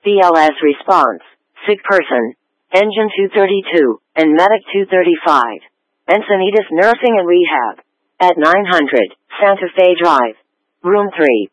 BLS response, sick person, engine 232, and medic 235. Encinitas Nursing and Rehab. At 900 Santa Fe Drive. Room 3.